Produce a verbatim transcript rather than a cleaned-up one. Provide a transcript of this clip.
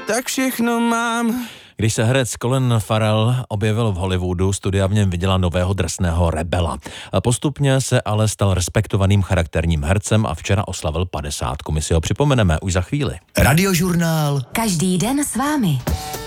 tak všechno mám. Když se herec Colin Farrell objevil v Hollywoodu, studia v něm viděla nového drsného rebela. Postupně se ale stal respektovaným charakterním hercem a včera oslavil padesátku. My si ho připomeneme už za chvíli. Radiožurnál. Každý den s vámi.